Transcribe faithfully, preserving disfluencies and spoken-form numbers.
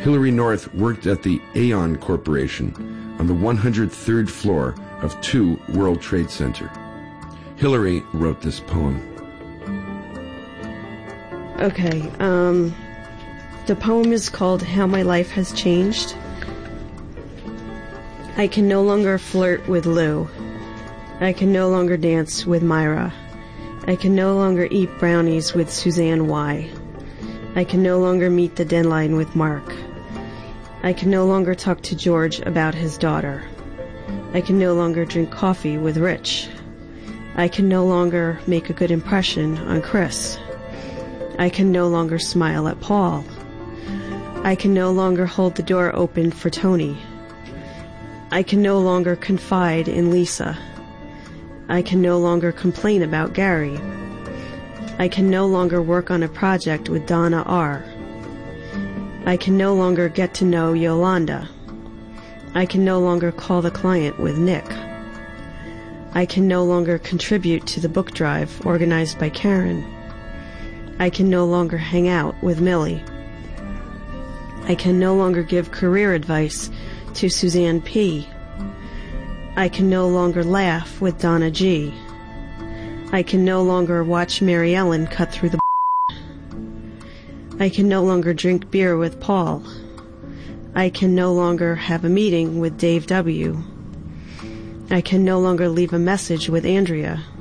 Hillary North worked at the Aon Corporation on the one hundred third floor of two World Trade Center. Hillary wrote this poem. Okay, um, the poem is called How My Life Has Changed. I can no longer flirt with Lou. I can no longer dance with Myra. I can no longer eat brownies with Suzanne Y. I can no longer meet the deadline with Mark. I can no longer talk to George about his daughter. I can no longer drink coffee with Rich. I can no longer make a good impression on Chris. I can no longer smile at Paul. I can no longer hold the door open for Tony. I can no longer confide in Lisa. I can no longer complain about Gary. I can no longer work on a project with Donna R. I can no longer get to know Yolanda. I can no longer call the client with Nick. I can no longer contribute to the book drive organized by Karen. I can no longer hang out with Millie. I can no longer give career advice to Suzanne P. I can no longer laugh with Donna G. I can no longer watch Mary Ellen cut through the I can no longer drink beer with Paul. I can no longer have a meeting with Dave W. I can no longer leave a message with Andrea.